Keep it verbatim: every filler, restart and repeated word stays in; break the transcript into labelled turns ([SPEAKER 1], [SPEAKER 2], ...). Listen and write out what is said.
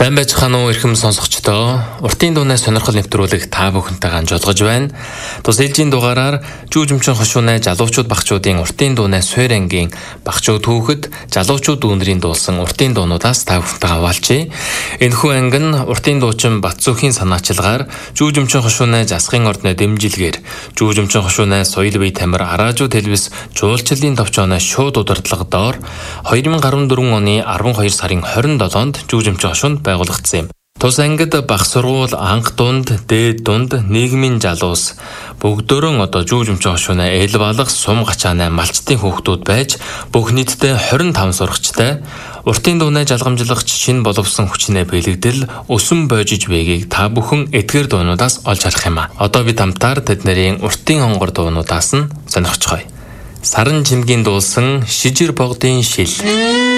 [SPEAKER 1] Сайн байцгаана уу эрхэм сонсогчдоо. Уртын дууны сонирхол нэвтрүүлэг та бүхэнтэйгээ жолгож байна. Тус ээлжийн дугаараар Жүүжмчин хошууны залуучууд багчуудын уртын дууны суурь ангийн багчууд түүхэд залуучууд дүүнэрийн дуулсан уртын дуунуудаас та бүхэнтэйгээ хаваалчээ. Энэхүү анги нь уртын дуучин Батцүхийн санаачилгаар Жүүжмчин хошууны засгийн ордны дэмжилгээр Жүүжмчин хошууны соёл бие тамир араажуу телевиз жуулчлалын товчооны шууд удирдлага доор две тысячи двадцать четыре оны twelve сарын twenty-sevenнд Жүүжмчин хошуунд байгуулагдсан юм. Тус ангид бага сургууль, анх дунд, дээд дунд, нийгмийн залуус бүгдөө одоо Жүүжмчин хошууны эл балах сум гачааны малчтын хүүхдүүд байж бүх нийтдээ twenty-five сурагчтай уртын дууны жалгамжлагч шинэ боловсон хүчнээ бэлэгдэл өсөн бойжиж байгийг та бүхэн эдгээр дуунуудаас олж харах юм а. Одоо бид хамтаар тэднэрийн уртын хонгор дуунуудаас нь сонирхцгоё. Саран чимгийн дуулсан Шижир богдын шил.